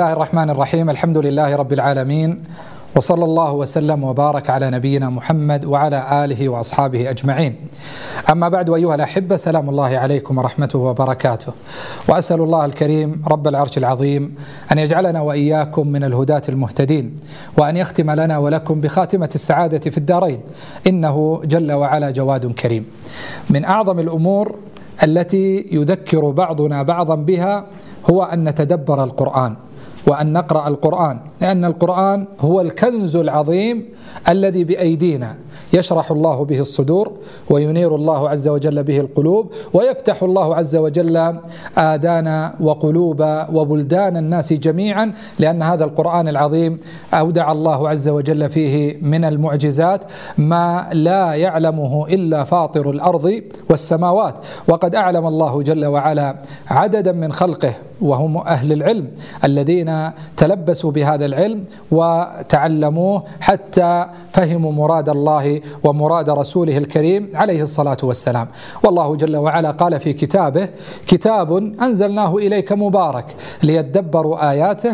الله الرحمن الرحيم. الحمد لله رب العالمين، وصلى الله وسلم وبارك على نبينا محمد وعلى آله وأصحابه أجمعين. أما بعد، أيها الأحبة، سلام الله عليكم ورحمته وبركاته، وأسأل الله الكريم رب العرش العظيم أن يجعلنا وإياكم من الهداة المهتدين، وأن يختم لنا ولكم بخاتمة السعادة في الدارين، إنه جل وعلا جواد كريم. من أعظم الأمور التي يذكر بعضنا بعضا بها هو أن نتدبر القرآن وأن نقرأ القرآن، لأن القرآن هو الكنز العظيم الذي بأيدينا، يشرح الله به الصدور، وينير الله عز وجل به القلوب، ويفتح الله عز وجل آذان وقلوب وبلدان الناس جميعا، لأن هذا القرآن العظيم أودع الله عز وجل فيه من المعجزات ما لا يعلمه إلا فاطر الأرض والسماوات. وقد أعلم الله جل وعلا عددا من خلقه وهم أهل العلم الذين تلبسوا بهذا العلم وتعلموه حتى فهموا مراد الله ومراد رسوله الكريم عليه الصلاة والسلام. والله جل وعلا قال في كتابه: كتاب أنزلناه إليك مبارك ليدبروا آياته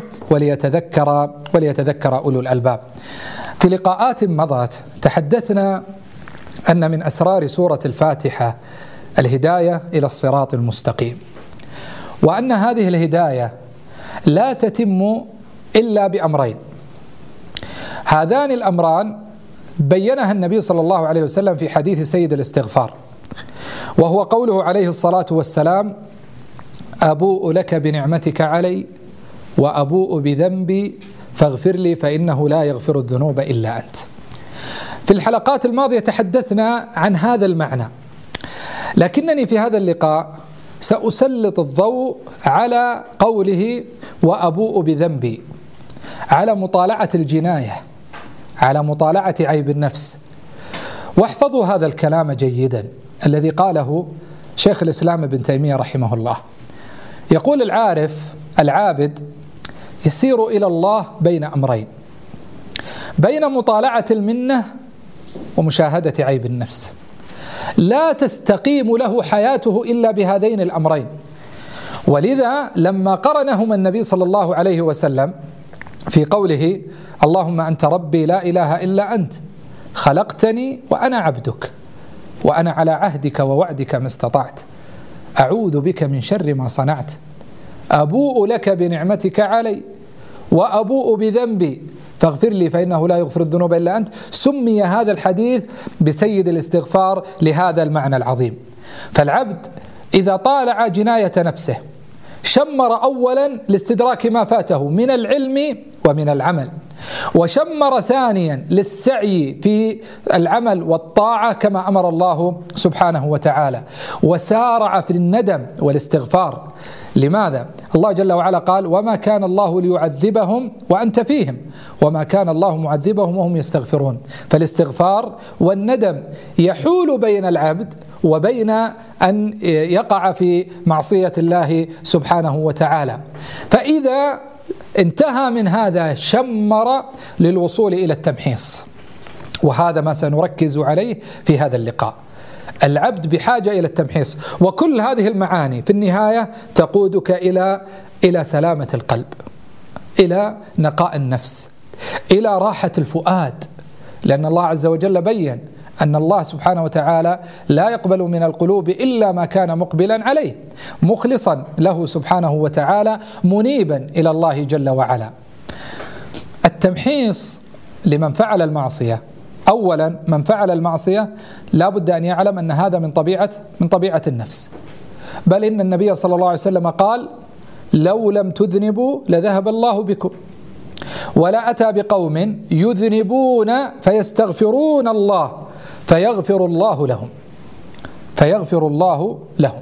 وليتذكر أولو الألباب. في لقاءات مضت تحدثنا أن من أسرار سورة الفاتحة الهداية إلى الصراط المستقيم، وأن هذه الهداية لا تتم إلا بأمرين. هذان الأمران بينها النبي صلى الله عليه وسلم في حديث سيد الاستغفار، وهو قوله عليه الصلاة والسلام: أبوء لك بنعمتك علي وأبوء بذنبي فاغفر لي فإنه لا يغفر الذنوب إلا أنت. في الحلقات الماضية تحدثنا عن هذا المعنى، لكنني في هذا اللقاء سأسلط الضوء على قوله وأبوء بذنبي، على مطالعة الجناية، على مطالعة عيب النفس. واحفظوا هذا الكلام جيدا الذي قاله شيخ الإسلام ابن تيمية رحمه الله. يقول: العارف العابد يسير إلى الله بين أمرين، بين مطالعة المنة ومشاهدة عيب النفس، لا تستقيم له حياته إلا بهذين الأمرين. ولذا لما قرنهما النبي صلى الله عليه وسلم في قوله: اللهم أنت ربي لا إله إلا أنت خلقتني وأنا عبدك وأنا على عهدك ووعدك ما استطعت أعوذ بك من شر ما صنعت أبوء لك بنعمتك علي وأبوء بذنبي فاغفر لي فإنه لا يغفر الذنوب إلا أنت، سمي هذا الحديث بسيد الاستغفار لهذا المعنى العظيم. فالعبد إذا طالع جناية نفسه شمر أولا لاستدراك ما فاته من العلم ومن العمل، وشمر ثانيا للسعي في العمل والطاعة كما أمر الله سبحانه وتعالى، وسارع في الندم والاستغفار. لماذا؟ الله جل وعلا قال: وما كان الله ليعذبهم وأنت فيهم وما كان الله معذبهم وهم يستغفرون. فالاستغفار والندم يحول بين العبد وبين أن يقع في معصية الله سبحانه وتعالى. فإذا انتهى من هذا شمر للوصول إلى التمحيص، وهذا ما سنركز عليه في هذا اللقاء. العبد بحاجة إلى التمحيص، وكل هذه المعاني في النهاية تقودك إلى سلامة القلب، إلى نقاء النفس، إلى راحة الفؤاد، لأن الله عز وجل بيّن أن الله سبحانه وتعالى لا يقبل من القلوب إلا ما كان مقبلا عليه مخلصا له سبحانه وتعالى منيبا إلى الله جل وعلا. التمحيص لمن فعل المعصية: أولا، من فعل المعصية لا بد أن يعلم أن هذا من طبيعة النفس، بل إن النبي صلى الله عليه وسلم قال: لو لم تذنبوا لذهب الله بكم ولا أتى بقوم يذنبون فيستغفرون الله فيغفر الله لهم.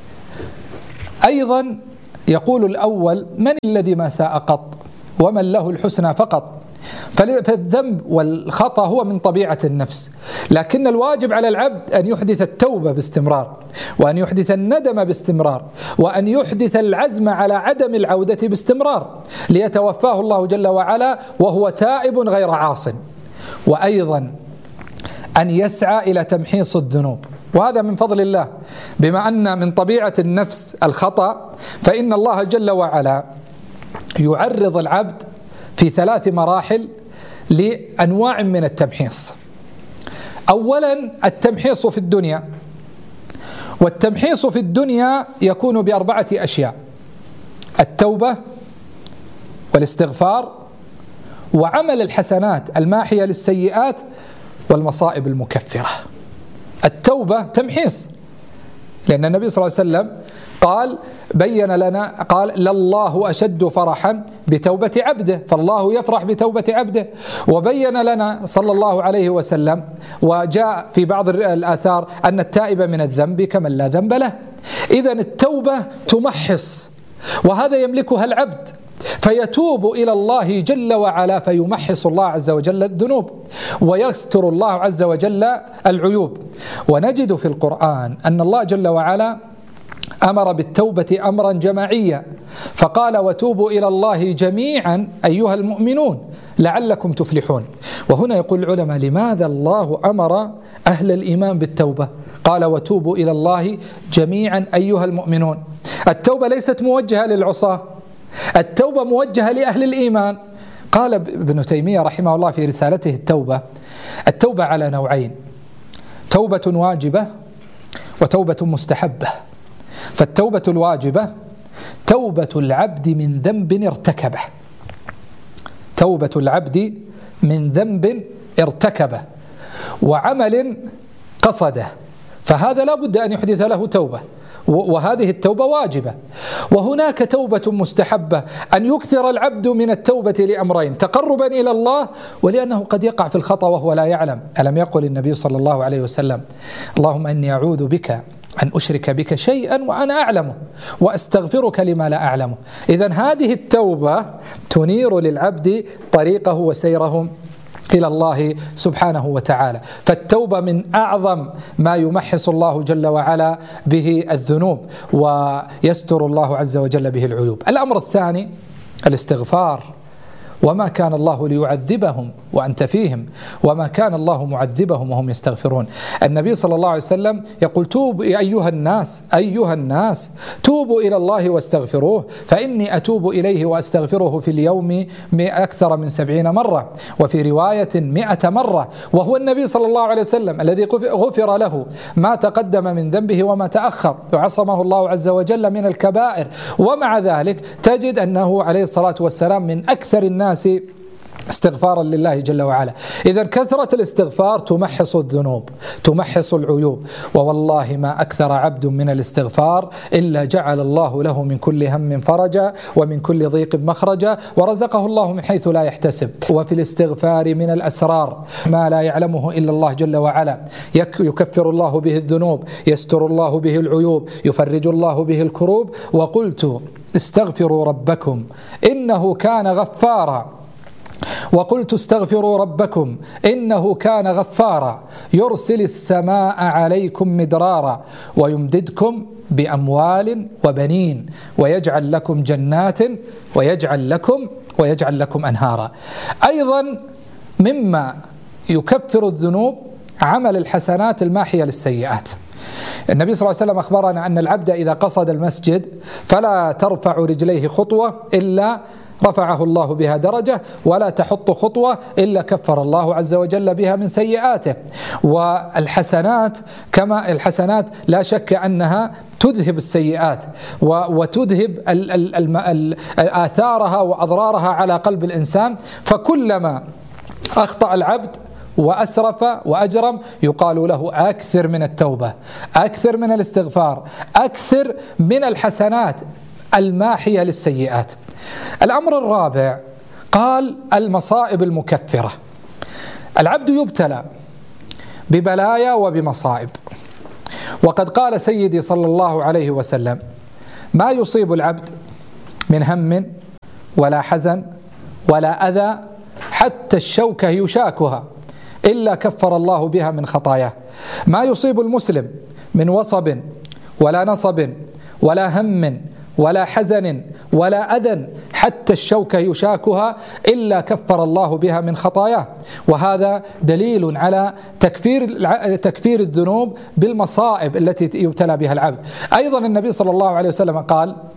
أيضا يقول الأول: من الذي ما ساء قط ومن له الحسنى فقط. فالذنب والخطأ هو من طبيعة النفس، لكن الواجب على العبد أن يحدث التوبة باستمرار، وأن يحدث الندم باستمرار، وأن يحدث العزم على عدم العودة باستمرار، ليتوفاه الله جل وعلا وهو تائب غير عاص. وأيضا أن يسعى إلى تمحيص الذنوب، وهذا من فضل الله، بما أن من طبيعة النفس الخطأ، فإن الله جل وعلا يعرض العبد في 3 مراحل لأنواع من التمحيص. أولا التمحيص في الدنيا، والتمحيص في الدنيا يكون ب4 أشياء: التوبة والاستغفار وعمل الحسنات الماحية للسيئات والمصائب المكفرة. التوبة تمحيص، لأن النبي صلى الله عليه وسلم قال بين لنا، قال لله أشد فرحا بتوبة عبده، فالله يفرح بتوبة عبده. وبين لنا صلى الله عليه وسلم، وجاء في بعض الآثار، أن التائب من الذنب كمن لا ذنب له. إذن التوبة تمحص، وهذا يملكها العبد، فيتوب إلى الله جل وعلا فيمحص الله عز وجل الذنوب ويستر الله عز وجل العيوب. ونجد في القرآن أن الله جل وعلا أمر بالتوبة أمرا جماعيا، فقال وتوبوا إلى الله جميعا أيها المؤمنون لعلكم تفلحون. وهنا يقول العلماء لماذا الله أمر أهل الإيمان بالتوبة؟ قال وتوبوا إلى الله جميعا أيها المؤمنون. التوبة ليست موجهة للعصاة، التوبة موجهة لأهل الإيمان. قال ابن تيمية رحمه الله في رسالته التوبة على نوعين: توبة واجبة وتوبة مستحبة. فالتوبة الواجبة توبة العبد من ذنب ارتكبه، توبة العبد من ذنب ارتكبه وعمل قصده، فهذا لا بد أن يحدث له توبة، وهذه التوبة واجبة. وهناك توبة مستحبة، أن يكثر العبد من التوبة لأمرين: تقربا إلى الله، ولأنه قد يقع في الخطأ وهو لا يعلم. ألم يقل النبي صلى الله عليه وسلم اللهم إني أعوذ بك أن أشرك بك شيئا وأنا أعلمه وأستغفرك لما لا أعلمه. إذن هذه التوبة تنير للعبد طريقه وسيره إلى الله سبحانه وتعالى. فالتوبة من أعظم ما يمحص الله جل وعلا به الذنوب ويستر الله عز وجل به العيوب. الأمر الثاني الاستغفار: وما كان الله ليعذبهم وأنت فيهم وما كان الله معذبهم وهم يستغفرون. النبي صلى الله عليه وسلم يقول توبوا أيها الناس توبوا إلى الله واستغفروه فإني أتوب إليه وأستغفره في اليوم أكثر من 70 مرة، وفي رواية 100 مرة. وهو النبي صلى الله عليه وسلم الذي غفر له ما تقدم من ذنبه وما تأخر، وعصمه الله عز وجل من الكبائر، ومع ذلك تجد أنه عليه الصلاة والسلام من أكثر الناس استغفارا لله جل وعلا. إذن كثرة الاستغفار تمحص الذنوب، تمحص العيوب. ووالله ما أكثر عبد من الاستغفار إلا جعل الله له من كل هم فرجا ومن كل ضيق مخرجا ورزقه الله من حيث لا يحتسب. وفي الاستغفار من الأسرار ما لا يعلمه إلا الله جل وعلا، يكفر الله به الذنوب، يستر الله به العيوب، يفرج الله به الكروب. وقلت استغفروا ربكم إنه كان غفارا، وقلت استغفروا ربكم إنه كان غفارا يرسل السماء عليكم مدرارا ويمددكم بأموال وبنين ويجعل لكم جنات ويجعل لكم أنهارا. أيضا مما يكفر الذنوب عمل الحسنات الماحية للسيئات. النبي صلى الله عليه وسلم أخبرنا أن العبد إذا قصد المسجد فلا ترفع رجليه خطوة إلا رفعه الله بها درجة، ولا تحط خطوة إلا كفر الله عز وجل بها من سيئاته. والحسنات كما الحسنات لا شك أنها تذهب السيئات وتذهب آثارها وأضرارها على قلب الإنسان. فكلما أخطأ العبد وأسرف وأجرم يقال له أكثر من التوبة، أكثر من الاستغفار، أكثر من الحسنات الماحية للسيئات. الأمر الرابع قال المصائب المكفرة. العبد يبتلى ببلايا وبمصائب، وقد قال سيدي صلى الله عليه وسلم ما يصيب العبد من هم ولا حزن ولا أذى حتى الشوكة يشاكها إلا كفر الله بها من خطاياه. ما يصيب المسلم من وصب ولا نصب ولا هم ولا حزن ولا أذى حتى الشوكة يشاكها إلا كفر الله بها من خطاياه. وهذا دليل على تكفير الذنوب بالمصائب التي يبتلى بها العبد. أيضا النبي صلى الله عليه وسلم قال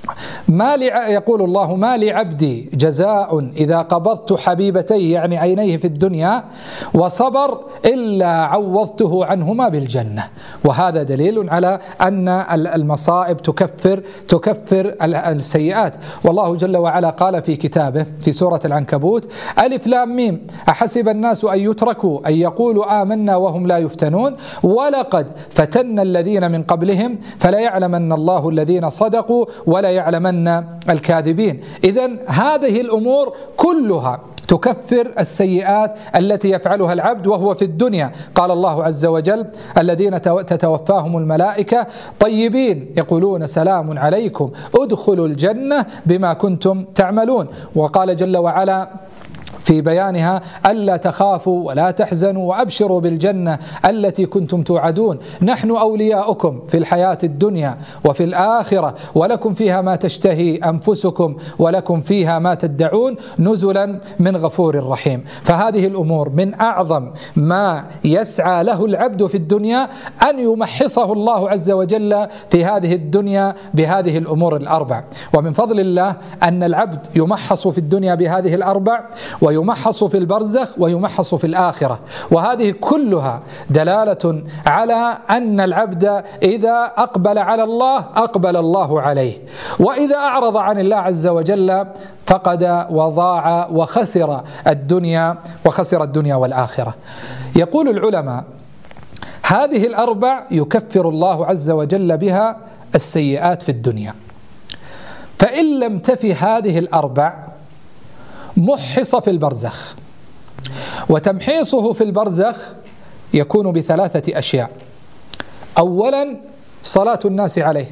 يقول الله: ما لعبدي جزاء إذا قبضت حبيبتيه يعني عينيه في الدنيا وصبر إلا عوضته عنهما بالجنة. وهذا دليل على أن المصائب تكفر السيئات. والله جل وعلا قال في كتابه في سورة العنكبوت: ألف لام ميم أحسب الناس أن يتركوا أن يقولوا آمنا وهم لا يفتنون ولقد فتنا الذين من قبلهم فلا يعلمن الله الذين صدقوا ولا يعلمن الكاذبين. إذن هذه الأمور كلها تكفر السيئات التي يفعلها العبد وهو في الدنيا. قال الله عز وجل: الذين تتوفاهم الملائكة طيبين يقولون سلام عليكم ادخلوا الجنة بما كنتم تعملون. وقال جل وعلا في بيانها: ألا تخافوا ولا تحزنوا وأبشروا بالجنة التي كنتم توعدون نحن أولياؤكم في الحياة الدنيا وفي الآخرة ولكم فيها ما تشتهي أنفسكم ولكم فيها ما تدعون نزلا من غفور رحيم. فهذه الأمور من أعظم ما يسعى له العبد في الدنيا أن يمحصه الله عز وجل في هذه الدنيا بهذه الأمور الأربع. ومن فضل الله أن العبد يمحص في الدنيا بهذه الأربع ويمحص في البرزخ ويمحص في الآخرة. وهذه كلها دلالة على أن العبد إذا أقبل على الله أقبل الله عليه، وإذا أعرض عن الله عز وجل فقد وضاع وخسر الدنيا والآخرة. يقول العلماء: هذه الأربع يكفر الله عز وجل بها السيئات في الدنيا، فإن لم تفي هذه الأربع محص في البرزخ. وتمحيصه في البرزخ يكون بثلاثة أشياء: أولا صلاة الناس عليه.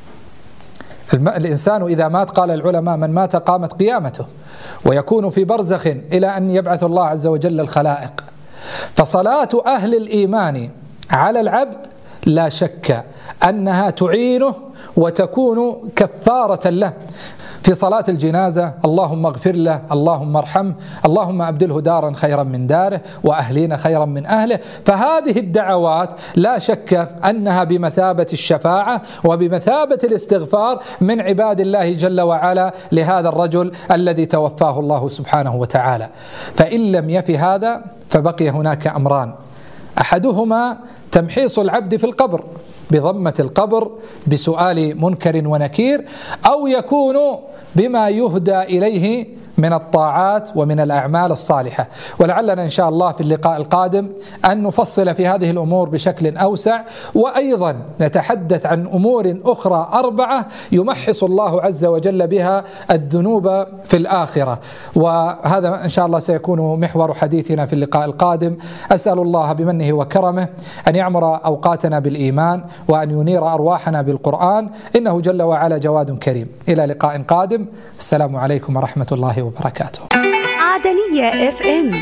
الإنسان إذا مات قال العلماء: من مات قامت قيامته، ويكون في برزخ إلى أن يبعث الله عز وجل الخلائق. فصلاة أهل الإيمان على العبد لا شك أنها تعينه وتكون كفارة له. في صلاة الجنازة: اللهم اغفر له، اللهم ارحمه، اللهم أبدله دارا خيرا من داره وأهلين خيرا من أهله. فهذه الدعوات لا شك أنها بمثابة الشفاعة وبمثابة الاستغفار من عباد الله جل وعلا لهذا الرجل الذي توفاه الله سبحانه وتعالى. فإن لم يفي هذا فبقي هناك أمران: أحدهما تمحيص العبد في القبر بضمة القبر بسؤال منكر ونكير، أو يكون بما يهدى إليه من الطاعات ومن الأعمال الصالحة. ولعلنا إن شاء الله في اللقاء القادم أن نفصل في هذه الأمور بشكل أوسع، وأيضا نتحدث عن أمور أخرى 4 يمحص الله عز وجل بها الذنوب في الآخرة. وهذا إن شاء الله سيكون محور حديثنا في اللقاء القادم. أسأل الله بمنه وكرمه أن يعمر أوقاتنا بالإيمان وأن ينير أرواحنا بالقرآن، إنه جل وعلا جواد كريم. إلى لقاء قادم، السلام عليكم ورحمة الله وبركاته. عدنية FM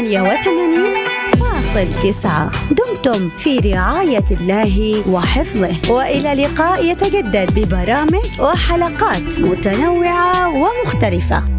88.9. دمتم في رعاية الله وحفظه، وإلى لقاء يتجدد ببرامج وحلقات متنوعة ومختلفة.